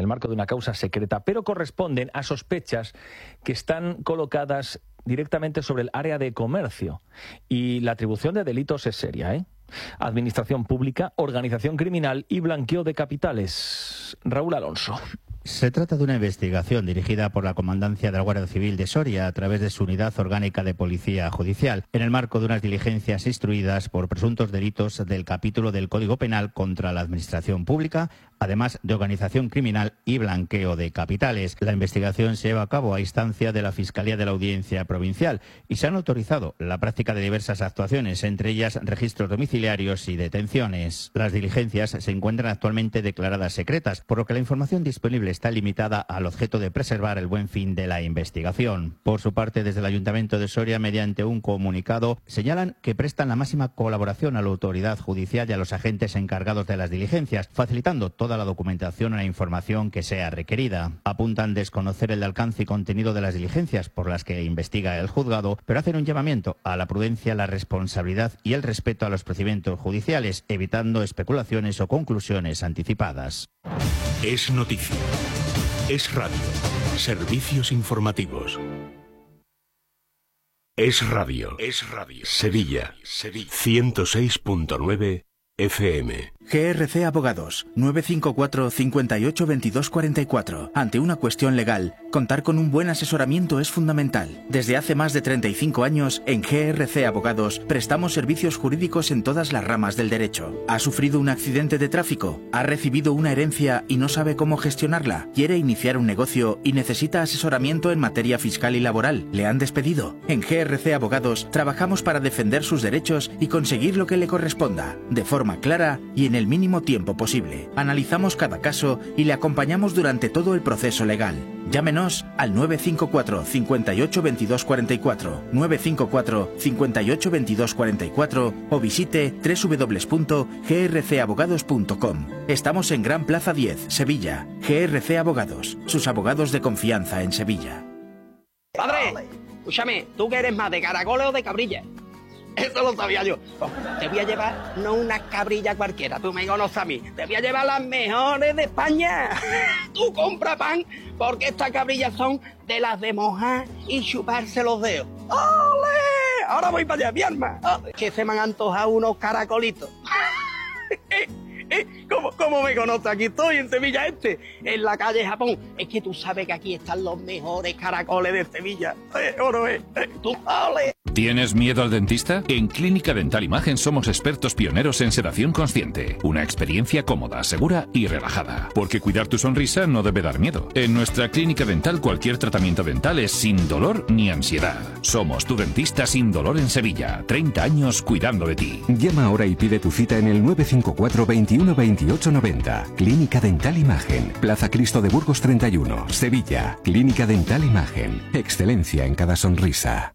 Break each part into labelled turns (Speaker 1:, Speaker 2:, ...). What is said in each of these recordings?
Speaker 1: marco de una causa secreta, pero corresponden a sospechas que están colocadas directamente sobre el área de comercio. Y la atribución de delitos es seria, ¿eh? Administración pública, organización criminal y blanqueo de capitales. Raúl Alonso.
Speaker 2: Se trata de una investigación dirigida por la Comandancia de la Guardia Civil de Soria a través de su Unidad Orgánica de Policía Judicial, en el marco de unas diligencias instruidas por presuntos delitos del capítulo del Código Penal contra la Administración Pública, además de organización criminal y blanqueo de capitales. La investigación se lleva a cabo a instancia de la Fiscalía de la Audiencia Provincial y se han autorizado la práctica de diversas actuaciones, entre ellas registros domiciliarios y detenciones. Las diligencias se encuentran actualmente declaradas secretas, por lo que la información disponible está limitada al objeto de preservar el buen fin de la investigación. Por su parte, desde el Ayuntamiento de Soria, mediante un comunicado, señalan que prestan la máxima colaboración a la autoridad judicial y a los agentes encargados de las diligencias, facilitando toda la documentación o la información que sea requerida. Apuntan desconocer el alcance y contenido de las diligencias por las que investiga el juzgado, pero hacen un llamamiento a la prudencia, la responsabilidad y el respeto a los procedimientos judiciales, evitando especulaciones o conclusiones anticipadas.
Speaker 3: Es noticia. Es radio. Servicios informativos. Es radio. Es radio. Sevilla. 106.9 FM.
Speaker 4: GRC Abogados, 954 58 22 44. Ante una cuestión legal, contar con un buen asesoramiento es fundamental. Desde hace más de 35 años, en GRC Abogados, prestamos servicios jurídicos en todas las ramas del derecho. ¿Ha sufrido un accidente de tráfico? ¿Ha recibido una herencia y no sabe cómo gestionarla? ¿Quiere iniciar un negocio y necesita asesoramiento en materia fiscal y laboral? ¿Le han despedido? En GRC Abogados, trabajamos para defender sus derechos y conseguir lo que le corresponda, de forma clara y en el mínimo tiempo posible. Analizamos cada caso y le acompañamos durante todo el proceso legal. Llámenos al 954 58 22 44, 954 58 22 44 o visite www.grcabogados.com. Estamos en Gran Plaza 10, Sevilla. GRC Abogados, sus abogados de confianza en Sevilla.
Speaker 5: Padre, escúchame, ¿tú que eres más de caracoles o de cabrilla? Eso lo sabía yo. Te voy a llevar no una cabrilla cualquiera, tú me conoces a mí. Te voy a llevar las mejores de España. Tú compra pan, porque estas cabrillas son de las de mojar y chuparse los dedos. ¡Ole! Ahora voy para allá, mi alma. Que se me han antojado unos caracolitos. ¿Cómo me conoces? Aquí estoy en Sevilla en la calle Japón. Es que tú sabes que aquí están los mejores caracoles de Sevilla. Tú, ¡ole!
Speaker 6: ¿Tienes miedo al dentista? En Clínica Dental Imagen somos expertos pioneros en sedación consciente. Una experiencia cómoda, segura y relajada. Porque cuidar tu sonrisa no debe dar miedo. En nuestra clínica dental cualquier tratamiento dental es sin dolor ni ansiedad. Somos tu dentista sin dolor en Sevilla. 30 años cuidando de ti.
Speaker 7: Llama ahora y pide tu cita en el 954 21 28 90. Clínica Dental Imagen. Plaza Cristo de Burgos 31, Sevilla. Clínica Dental Imagen. Excelencia en cada sonrisa.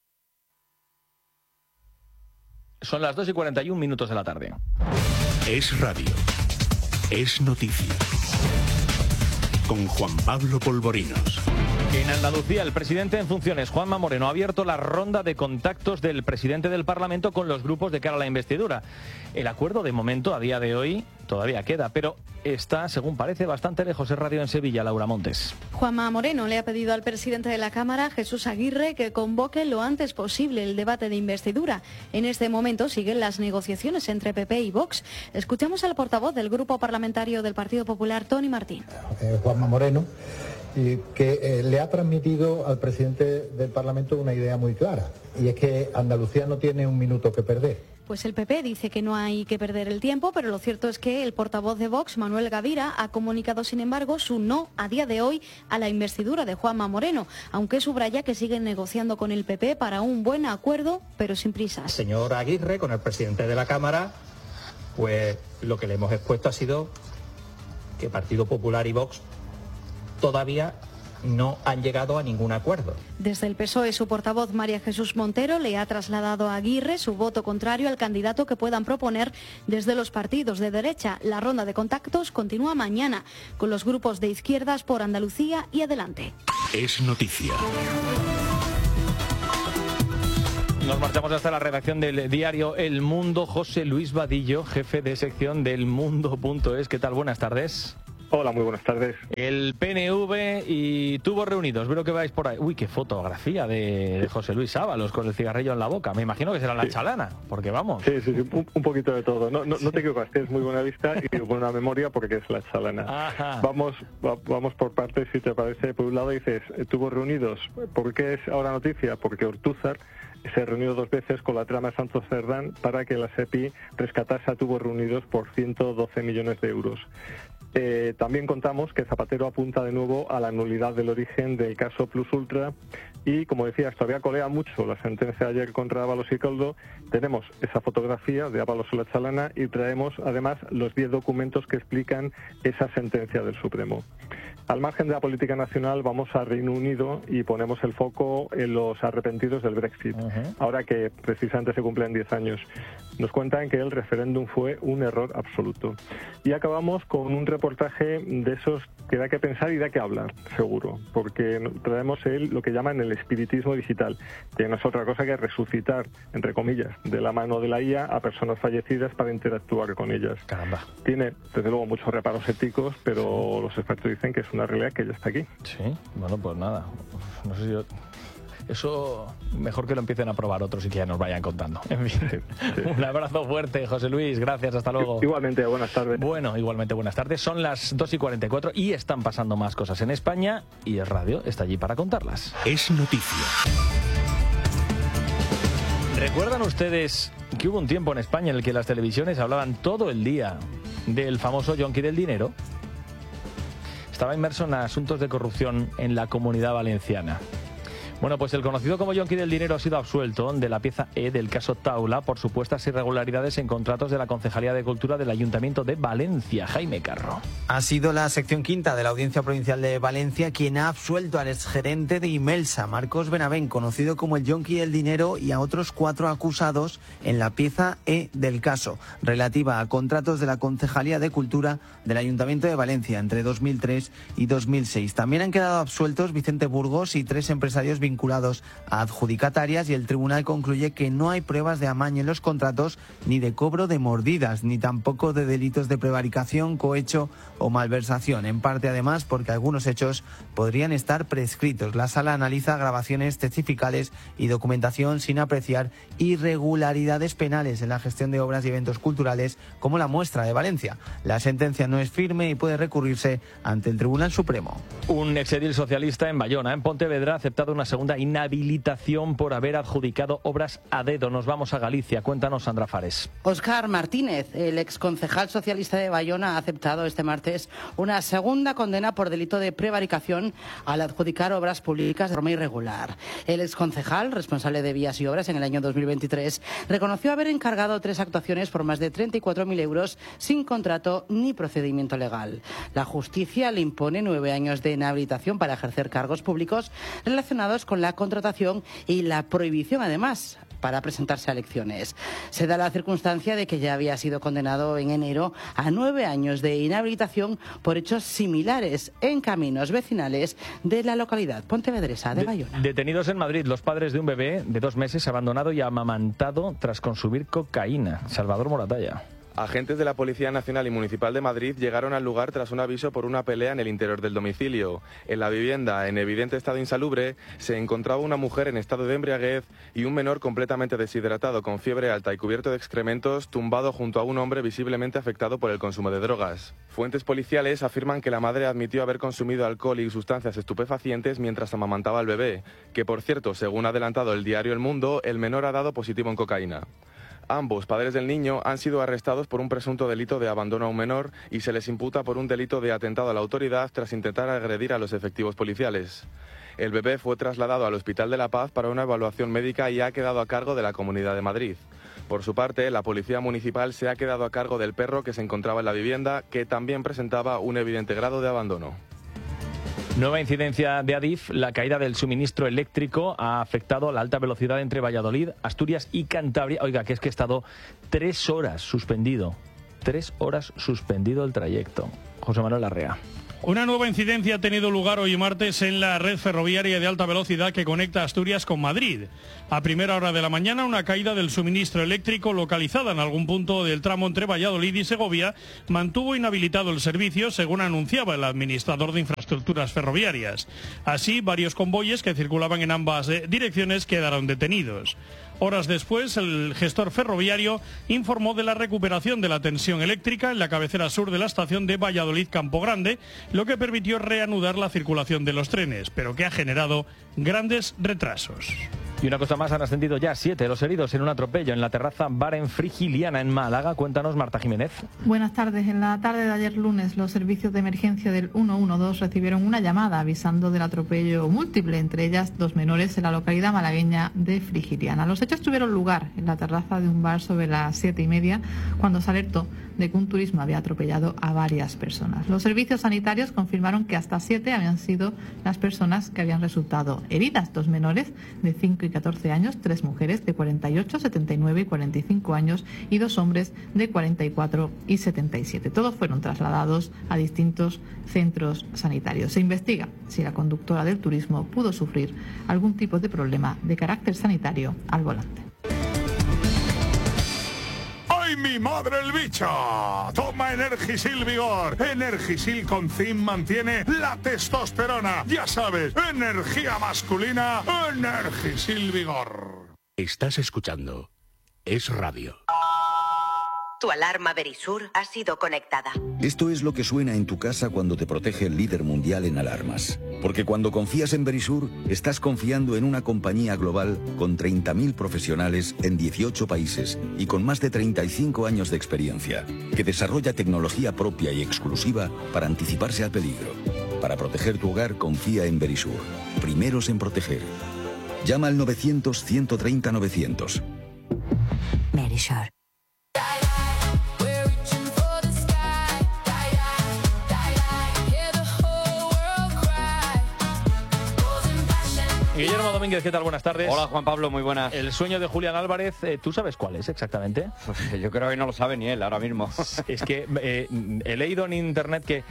Speaker 1: Son las 2:41 de la tarde.
Speaker 3: Es radio. Es noticia. Con Juan Pablo Polvorinos.
Speaker 1: En Andalucía, el presidente en funciones, Juanma Moreno, ha abierto la ronda de contactos del presidente del Parlamento con los grupos de cara a la investidura. El acuerdo, de momento, a día de hoy, todavía queda, pero está, según parece, bastante lejos. Es radio en Sevilla, Laura Montes.
Speaker 8: Juanma Moreno le ha pedido al presidente de la Cámara, Jesús Aguirre, que convoque lo antes posible el debate de investidura. En este momento siguen las negociaciones entre PP y Vox. Escuchamos al portavoz del Grupo Parlamentario del Partido Popular, Tony Martín.
Speaker 9: Juanma Moreno, y que le ha transmitido al presidente del Parlamento una idea muy clara, y es que Andalucía no tiene un minuto que perder.
Speaker 8: Pues el PP dice que no hay que perder el tiempo, pero lo cierto es que el portavoz de Vox, Manuel Gavira, ha comunicado, sin embargo, su no a día de hoy a la investidura de Juanma Moreno, aunque subraya que siguen negociando con el PP para un buen acuerdo, pero sin prisas.
Speaker 10: Señor Aguirre, con el presidente de la Cámara, pues lo que le hemos expuesto ha sido que Partido Popular y Vox todavía no han llegado a ningún acuerdo.
Speaker 8: Desde el PSOE, su portavoz María Jesús Montero le ha trasladado a Aguirre su voto contrario al candidato que puedan proponer desde los partidos de derecha. La ronda de contactos continúa mañana con los grupos de izquierdas por Andalucía y Adelante.
Speaker 3: Es noticia.
Speaker 1: Nos marchamos hasta la redacción del diario El Mundo. José Luis Vadillo, jefe de sección del Mundo.es. ¿Qué tal? Buenas tardes.
Speaker 11: Hola, muy buenas tardes.
Speaker 1: El PNV y Tubos Reunidos, veo que vais por ahí. Uy, qué fotografía de José Luis Ábalos con el cigarrillo en la boca. Me imagino que será la chalana, porque vamos.
Speaker 11: Sí, un poquito de todo. No te equivocas, tienes muy buena vista y buena memoria porque es la chalana. Vamos por partes, si te parece. Por un lado dices, Tubos Reunidos. ¿Por qué es ahora noticia? Porque Ortúzar se reunió 2 veces con la trama Santos Cerdán para que la SEPI rescatase a Tubos Reunidos por 112 millones de euros. También contamos que Zapatero apunta de nuevo a la nulidad del origen del caso Plus Ultra y, como decías, todavía colea mucho la sentencia de ayer contra Ábalos y Coldo. Tenemos esa fotografía de Ábalos en la chalana y traemos además los 10 documentos que explican esa sentencia del Supremo. Al margen de la política nacional, vamos a Reino Unido y ponemos el foco en los arrepentidos del Brexit, ahora que precisamente se cumplen 10 años. Nos cuentan que el referéndum fue un error absoluto. Y acabamos con un reportaje de esos que da que pensar y da que hablar, seguro, porque traemos lo que llaman el espiritismo digital, que no es otra cosa que resucitar, entre comillas, de la mano de la IA a personas fallecidas para interactuar con ellas.
Speaker 1: Caramba.
Speaker 11: Tiene, desde luego, muchos reparos éticos, pero los expertos dicen que es una realidad que ya está aquí.
Speaker 1: Sí, bueno, pues nada. No sé si yo... Eso mejor que lo empiecen a probar otros y que ya nos vayan contando. En fin, sí. Un abrazo fuerte, José Luis. Gracias, hasta luego.
Speaker 11: Igualmente, buenas tardes.
Speaker 1: Bueno, igualmente buenas tardes. Son las 2:44 y están pasando más cosas en España y el radio está allí para contarlas.
Speaker 3: Es noticia.
Speaker 1: ¿Recuerdan ustedes que hubo un tiempo en España en el que las televisiones hablaban todo el día del famoso yonki del dinero? Estaba inmerso en asuntos de corrupción en la Comunidad Valenciana. Bueno, pues el conocido como yonki del dinero ha sido absuelto de la pieza E del caso Taula por supuestas irregularidades en contratos de la Concejalía de Cultura del Ayuntamiento de Valencia. Jaime Carro.
Speaker 12: Ha sido la sección quinta de la Audiencia Provincial de Valencia quien ha absuelto al exgerente de Imelsa, Marcos Benavent, conocido como el yonki del dinero, y a otros 4 acusados en la pieza E del caso, relativa a contratos de la Concejalía de Cultura del Ayuntamiento de Valencia entre 2003 y 2006. También han quedado absueltos Vicente Burgos y 3 empresarios vinculados a adjudicatarias, y el tribunal concluye que no hay pruebas de amaño en los contratos, ni de cobro de mordidas, ni tampoco de delitos de prevaricación, cohecho o malversación, en parte además porque algunos hechos podrían estar prescritos. La sala analiza grabaciones testificales y documentación sin apreciar irregularidades penales en la gestión de obras y eventos culturales como la Muestra de Valencia. La sentencia no es firme y puede recurrirse ante el Tribunal Supremo.
Speaker 1: Un exedil socialista en Bayona, en Pontevedra, ha aceptado una segunda inhabilitación por haber adjudicado obras a dedo. Nos vamos a Galicia. Cuéntanos, Sandra Fares.
Speaker 13: Óscar Martínez, el exconcejal socialista de Bayona, ha aceptado este martes una segunda condena por delito de prevaricación al adjudicar obras públicas de forma irregular. El exconcejal, responsable de vías y obras en el año 2023, reconoció haber encargado 3 actuaciones por más de 34.000 euros sin contrato ni procedimiento legal. La justicia le impone 9 años de inhabilitación para ejercer cargos públicos relacionados con la contratación y la prohibición, además, para presentarse a elecciones. Se da la circunstancia de que ya había sido condenado en enero a 9 años de inhabilitación por hechos similares en caminos vecinales de la localidad pontevedresa de Bayona.
Speaker 1: Detenidos en Madrid los padres de un bebé de 2 meses abandonado y amamantado tras consumir cocaína. Salvador Moratalla.
Speaker 14: Agentes de la Policía Nacional y Municipal de Madrid llegaron al lugar tras un aviso por una pelea en el interior del domicilio. En la vivienda, en evidente estado insalubre, se encontraba una mujer en estado de embriaguez y un menor completamente deshidratado, con fiebre alta y cubierto de excrementos, tumbado junto a un hombre visiblemente afectado por el consumo de drogas. Fuentes policiales afirman que la madre admitió haber consumido alcohol y sustancias estupefacientes mientras amamantaba al bebé, que por cierto, según ha adelantado el diario El Mundo, el menor ha dado positivo en cocaína. Ambos padres del niño han sido arrestados por un presunto delito de abandono a un menor y se les imputa por un delito de atentado a la autoridad tras intentar agredir a los efectivos policiales. El bebé fue trasladado al Hospital de la Paz para una evaluación médica y ha quedado a cargo de la Comunidad de Madrid. Por su parte, la Policía Municipal se ha quedado a cargo del perro que se encontraba en la vivienda, que también presentaba un evidente grado de abandono.
Speaker 1: Nueva incidencia de Adif. La caída del suministro eléctrico ha afectado a la alta velocidad entre Valladolid, Asturias y Cantabria. Oiga, que es que ha estado 3 horas suspendido. 3 horas suspendido el trayecto. José Manuel Larrea.
Speaker 15: Una nueva incidencia ha tenido lugar hoy martes en la red ferroviaria de alta velocidad que conecta Asturias con Madrid. A primera hora de la mañana, una caída del suministro eléctrico localizada en algún punto del tramo entre Valladolid y Segovia mantuvo inhabilitado el servicio, según anunciaba el administrador de infraestructuras ferroviarias. Así, varios convoyes que circulaban en ambas direcciones quedaron detenidos. Horas después, el gestor ferroviario informó de la recuperación de la tensión eléctrica en la cabecera sur de la estación de Valladolid-Campo Grande, lo que permitió reanudar la circulación de los trenes, pero que ha generado grandes retrasos.
Speaker 1: Y una cosa más, han ascendido ya 7 los heridos en un atropello en la terraza Bar en Frigiliana, en Málaga. Cuéntanos, Marta Jiménez.
Speaker 16: Buenas tardes. En la tarde de ayer lunes, los servicios de emergencia del 112 recibieron una llamada avisando del atropello múltiple, entre ellas 2 menores en la localidad malagueña de Frigiliana. Los hechos tuvieron lugar en la terraza de un bar sobre las 7:30, cuando se alertó de que un turismo había atropellado a varias personas. Los servicios sanitarios confirmaron que hasta 7 habían sido las personas que habían resultado heridas, 2 menores de 5 y 14 años, 3 mujeres de 48, 79 y 45 años y 2 hombres de 44 y 77. Todos fueron trasladados a distintos centros sanitarios. Se investiga si la conductora del turismo pudo sufrir algún tipo de problema de carácter sanitario al volante.
Speaker 17: ¡Ay, mi madre el bicho! Toma Energisil Vigor. Energisil con zinc mantiene la testosterona. Ya sabes, energía masculina, Energisil Vigor.
Speaker 3: Estás escuchando Es Radio.
Speaker 18: Tu alarma Verisur ha sido conectada.
Speaker 19: Esto es lo que suena en tu casa cuando te protege el líder mundial en alarmas. Porque cuando confías en Verisur, estás confiando en una compañía global con 30.000 profesionales en 18 países y con más de 35 años de experiencia, que desarrolla tecnología propia y exclusiva para anticiparse al peligro. Para proteger tu hogar, confía en Verisur. Primeros en proteger. Llama al 900-130-900.
Speaker 18: Verisur.
Speaker 1: Guillermo Domínguez, ¿qué tal? Buenas tardes.
Speaker 20: Hola, Juan Pablo, muy buenas.
Speaker 1: El sueño de Julián Álvarez, ¿tú sabes cuál es exactamente?
Speaker 20: Yo creo que no lo sabe ni él ahora mismo.
Speaker 1: Es que he leído en internet que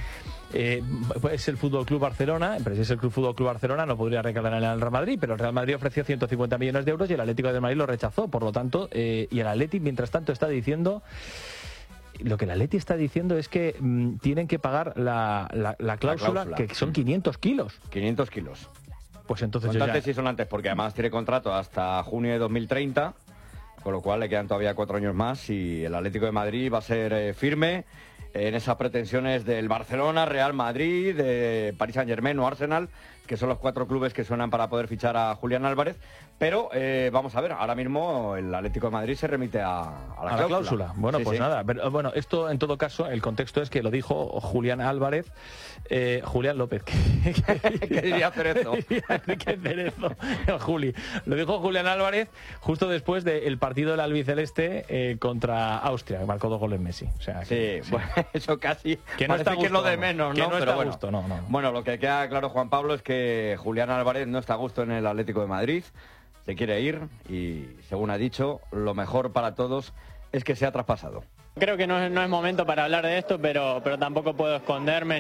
Speaker 1: es el Fútbol Club Barcelona, pero si es el Fútbol Club Barcelona no podría regalar al Real Madrid, pero el Real Madrid ofreció 150 millones de euros y el Atlético de Madrid lo rechazó, por lo tanto, y el Atleti, mientras tanto, está diciendo... Lo que el Atleti está diciendo es que tienen que pagar la cláusula, que son 500 kilos.
Speaker 20: 500 kilos.
Speaker 1: Pues entonces
Speaker 20: son antes y son antes, porque además tiene contrato hasta junio de 2030, con lo cual le quedan todavía 4 años más y el Atlético de Madrid va a ser firme en esas pretensiones del Barcelona, Real Madrid, de Paris Saint-Germain o Arsenal, que son los 4 clubes que suenan para poder fichar a Julián Álvarez. Pero vamos a ver, ahora mismo el Atlético de Madrid se remite a la cláusula.
Speaker 1: Bueno,
Speaker 20: sí,
Speaker 1: pues
Speaker 20: sí.
Speaker 1: nada. Pero, bueno, esto en todo caso, el contexto es que lo dijo Julián Álvarez, Julián López.
Speaker 20: ¿Qué diría Cerezo?
Speaker 1: ¿Qué Cerezo? Juli. Lo dijo Julián Álvarez justo después del partido del albiceleste contra Austria, que marcó 2 goles Messi. O sea, que,
Speaker 20: sí, bueno, eso casi
Speaker 1: que no
Speaker 20: parece
Speaker 1: está
Speaker 20: que es lo de menos, ¿no?
Speaker 1: Que no
Speaker 20: Pero
Speaker 1: está
Speaker 20: bueno.
Speaker 1: gusto, no.
Speaker 20: Bueno, lo que queda claro, Juan Pablo, es que Julián Álvarez no está a gusto en el Atlético de Madrid, se quiere ir y, según ha dicho, lo mejor para todos es que sea traspasado.
Speaker 21: Creo que no es momento para hablar de esto, pero tampoco puedo esconderme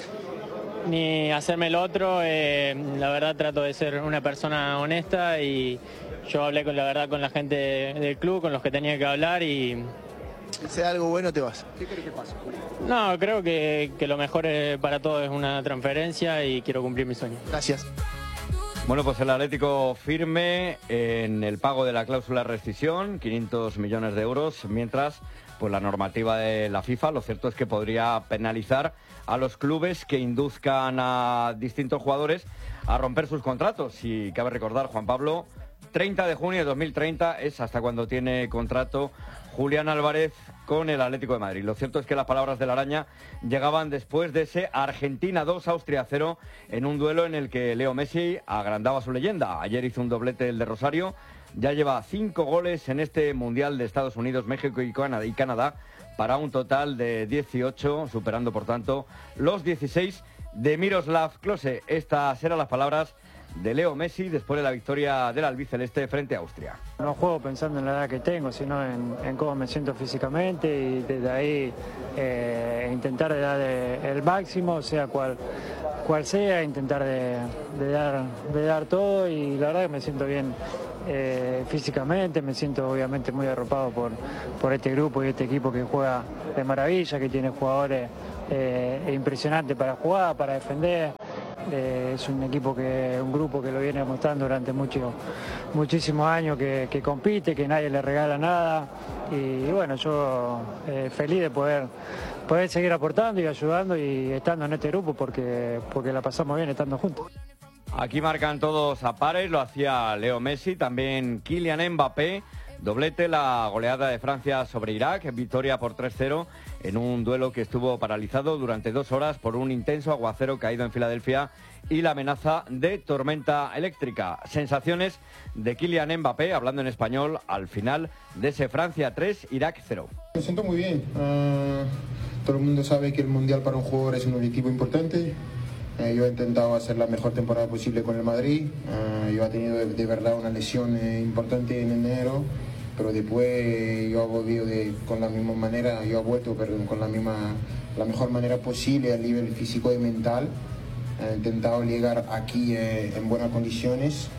Speaker 21: ni hacerme el otro. La verdad trato de ser una persona honesta y yo hablé con la gente del club, con los que tenía que hablar y...
Speaker 22: Si sea algo bueno te vas. ¿Qué crees que pasa, Julio?
Speaker 21: No, creo que lo mejor para todos es una transferencia y quiero cumplir mi sueño.
Speaker 22: Gracias.
Speaker 20: Bueno, pues el Atlético firme en el pago de la cláusula de rescisión, 500 millones de euros, mientras pues la normativa de la FIFA, lo cierto es que podría penalizar a los clubes que induzcan a distintos jugadores a romper sus contratos. Y cabe recordar, Juan Pablo, 30 de junio de 2030 es hasta cuando tiene contrato Julián Álvarez con el Atlético de Madrid. Lo cierto es que las palabras de la Araña llegaban después de ese Argentina 2, Austria 0, en un duelo en el que Leo Messi agrandaba su leyenda. Ayer hizo un doblete el de Rosario, ya lleva 5 goles en este Mundial de Estados Unidos, México y Canadá, para un total de 18, superando por tanto los 16 de Miroslav Klose. Estas eran las palabras de Leo Messi después de la victoria del albiceleste frente a Austria.
Speaker 2: No juego pensando en la edad que tengo, sino en cómo me siento físicamente, y desde ahí intentar de dar el máximo, sea cual sea, intentar de dar todo, y la verdad que me siento bien físicamente, me siento obviamente muy arropado por este grupo y este equipo que juega de maravilla, que tiene jugadores impresionantes para jugar, para defender. Es un grupo que lo viene mostrando durante muchísimos años, que compite, que nadie le regala nada, y bueno, yo feliz de poder seguir aportando y ayudando y estando en este grupo, porque la pasamos bien estando juntos.
Speaker 20: Aquí marcan todos a pares, lo hacía Leo Messi, también Kylian Mbappé, doblete, la goleada de Francia sobre Irak, victoria por 3-0 en un duelo que estuvo paralizado durante 2 horas por un intenso aguacero caído en Filadelfia y la amenaza de tormenta eléctrica. Sensaciones de Kylian Mbappé, hablando en español, al final de ese Francia 3, Irak 0.
Speaker 4: Me siento muy bien. Todo el mundo sabe que el Mundial para un jugador es un objetivo importante. Yo he intentado hacer la mejor temporada posible con el Madrid. Yo he tenido de verdad una lesión importante en enero, pero después yo he volvido con la misma manera, con la mejor manera posible a nivel físico y mental. He intentado llegar aquí en buenas condiciones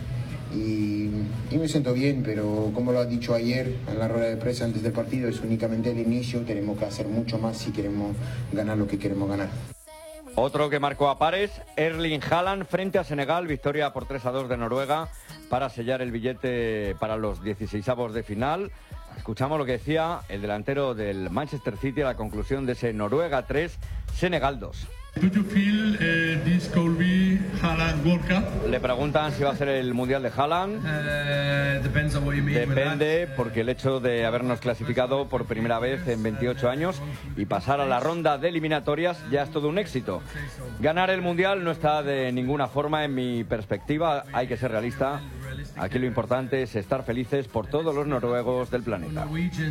Speaker 4: y me siento bien, pero como lo ha dicho ayer en la rueda de prensa antes del partido, es únicamente el inicio. Tenemos que hacer mucho más si queremos ganar lo que queremos ganar.
Speaker 20: Otro que marcó a pares, Erling Haaland frente a Senegal, victoria por 3-2 de Noruega para sellar el billete para los 16avos de final. Escuchamos lo que decía el delantero del Manchester City a la conclusión de ese Noruega 3, Senegal 2.
Speaker 23: Do you feel this could be Haaland World Cup?
Speaker 20: Le preguntan si va a ser el Mundial de Haaland.
Speaker 23: Depends on what you mean.
Speaker 20: Depende, porque el hecho de habernos clasificado por primera vez en 28 años y pasar a la ronda de eliminatorias ya es todo un éxito. Ganar el Mundial no está de ninguna forma en mi perspectiva, hay que ser realista. Aquí lo importante es estar felices por todos los noruegos del planeta.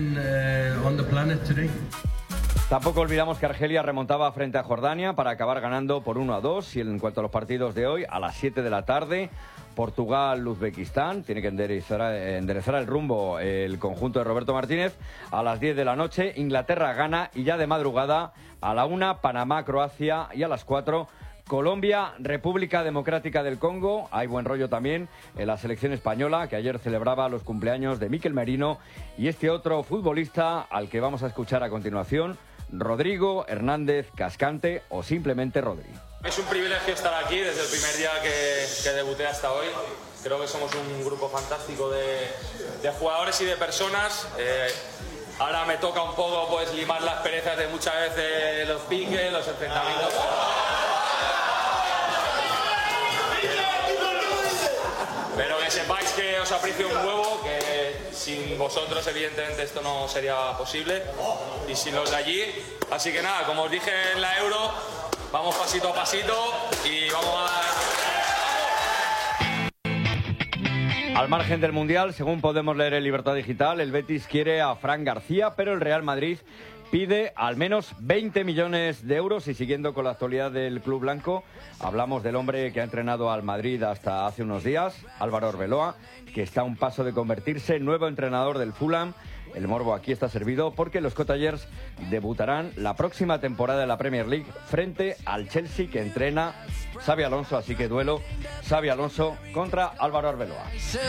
Speaker 20: Tampoco olvidamos que Argelia remontaba frente a Jordania para acabar ganando por 1-2. Y en cuanto a los partidos de hoy, a las 7 de la tarde, Portugal-Uzbekistán. Tiene que enderezar el rumbo el conjunto de Roberto Martínez. A las 10 de la noche, Inglaterra-Ghana. Y ya de madrugada, a la 1, Panamá-Croacia. Y a las 4, Colombia, República Democrática del Congo. Hay buen rollo también en la selección española, que ayer celebraba los cumpleaños de Mikel Merino y este otro futbolista al que vamos a escuchar a continuación, Rodrigo Hernández Cascante, o simplemente Rodri.
Speaker 24: Es un privilegio estar aquí desde el primer día que debuté hasta hoy. Creo que somos un grupo fantástico de jugadores y de personas. Ahora me toca un poco pues limar las perezas de muchas veces los piques, los enfrentamientos. Pero que sepáis que os aprecio un huevo, que sin vosotros evidentemente esto no sería posible, y sin los de allí. Así que nada, como os dije en la Euro, vamos pasito a pasito y vamos a...
Speaker 20: Al margen del Mundial, según podemos leer en Libertad Digital, el Betis quiere a Fran García, pero el Real Madrid pide al menos 20 millones de euros. Y siguiendo con la actualidad del club blanco, hablamos del hombre que ha entrenado al Madrid hasta hace unos días, Álvaro Arbeloa, que está a un paso de convertirse en nuevo entrenador del Fulham. El morbo aquí está servido porque los Cottagers debutarán la próxima temporada de la Premier League frente al Chelsea, que entrena Xabi Alonso. Así que duelo Xabi Alonso contra Álvaro Arbeloa.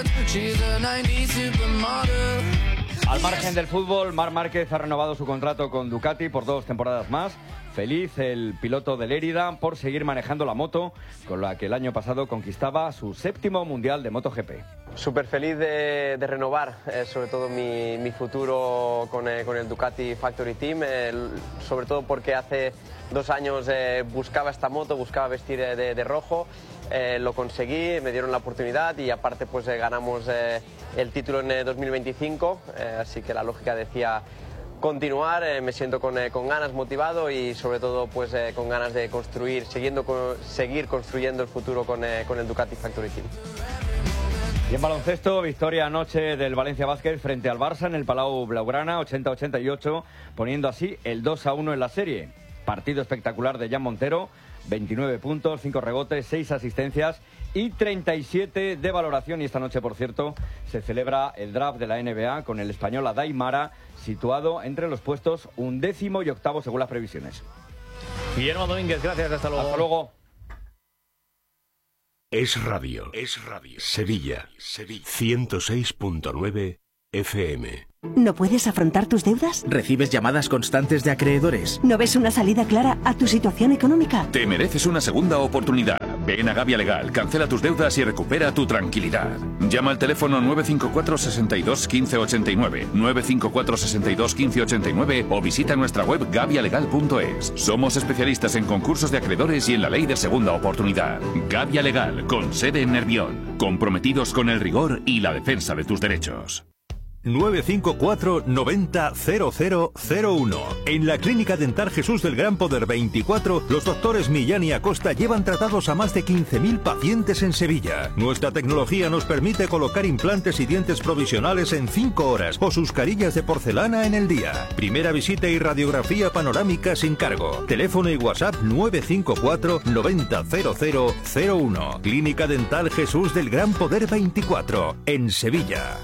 Speaker 20: Al margen del fútbol, Marc Márquez ha renovado su contrato con Ducati por 2 temporadas más. Feliz el piloto de Lérida por seguir manejando la moto, con la que el año pasado conquistaba su 7º Mundial de MotoGP.
Speaker 25: Súper feliz de renovar, sobre todo mi futuro con el Ducati Factory Team, sobre todo porque hace 2 años buscaba esta moto, buscaba vestir de rojo. Lo conseguí, me dieron la oportunidad y aparte pues ganamos el título en 2025, así que la lógica decía continuar. Me siento con ganas, motivado y sobre todo pues con ganas de seguir construyendo el futuro con el Ducati Factory Team.
Speaker 20: Y en baloncesto, victoria anoche del Valencia Basket frente al Barça en el Palau Blaugrana, 80-88, poniendo así el 2-1 en la serie. Partido espectacular de Jan Montero, 29 puntos, 5 rebotes, 6 asistencias y 37 de valoración. Y esta noche, por cierto, se celebra el draft de la NBA con el español Adai Mara, situado entre los puestos 11º y 8º según las previsiones.
Speaker 1: Guillermo Domínguez, gracias, hasta luego.
Speaker 20: Hasta luego.
Speaker 3: Es Radio. Sevilla. 106.9 FM.
Speaker 5: ¿No puedes afrontar tus deudas?
Speaker 6: ¿Recibes llamadas constantes de acreedores?
Speaker 5: ¿No ves una salida clara a tu situación económica?
Speaker 7: Te mereces una segunda oportunidad. Ven a Gavia Legal, cancela tus deudas y recupera tu tranquilidad. Llama al teléfono 954 62 15 89, 954 62 15 89 o visita nuestra web gavialegal.es. Somos especialistas en concursos de acreedores y en la ley de segunda oportunidad. Gavia Legal, con sede en Nervión. Comprometidos con el rigor y la defensa de tus derechos.
Speaker 9: 954 90 0001. En la Clínica Dental Jesús del Gran Poder 24, los doctores Millán y Acosta llevan tratados a más de 15.000 pacientes en Sevilla. Nuestra tecnología nos permite colocar implantes y dientes provisionales en 5 horas o sus carillas de porcelana en el día. Primera visita y radiografía panorámica sin cargo. Teléfono y WhatsApp 954 90 0001. Clínica Dental Jesús del Gran Poder 24, en Sevilla.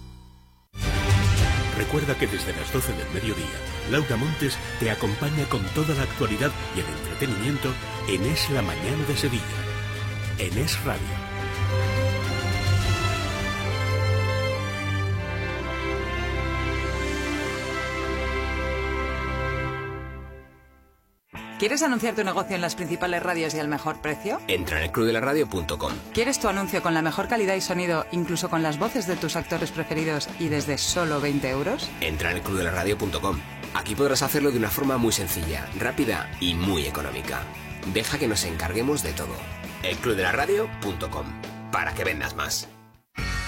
Speaker 3: Recuerda que desde las 12 del mediodía, Laura Montes te acompaña con toda la actualidad y el entretenimiento en Es la Mañana de Sevilla, en Es Radio.
Speaker 10: ¿Quieres anunciar tu negocio en las principales radios y al mejor precio?
Speaker 26: Entra en elclubdelaradio.com.
Speaker 10: ¿Quieres tu anuncio con la mejor calidad y sonido, incluso con las voces de tus actores preferidos y desde solo 20 euros?
Speaker 26: Entra en elclubdelaradio.com. Aquí podrás hacerlo de una forma muy sencilla, rápida y muy económica. Deja que nos encarguemos de todo. elclubdelaradio.com. Para que vendas más.